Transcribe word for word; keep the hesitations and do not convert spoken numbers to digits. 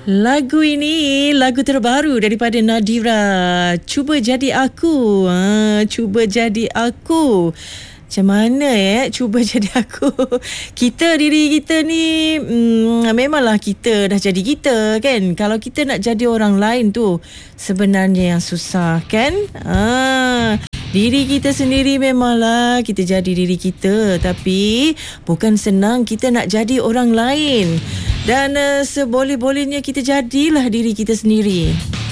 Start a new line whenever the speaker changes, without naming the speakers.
Lagu ini lagu terbaru daripada Nadira. Cuba jadi aku. Ha, cuba jadi aku. Macam mana eh cuba jadi aku. Kita diri kita ni hmm, memanglah kita dah jadi kita kan. Kalau kita nak jadi orang lain tu sebenarnya yang susah kan. Ha, diri kita sendiri memanglah kita jadi diri kita, tapi bukan senang kita nak jadi orang lain. Dan uh, seboleh-bolehnya kita jadilah diri kita sendiri.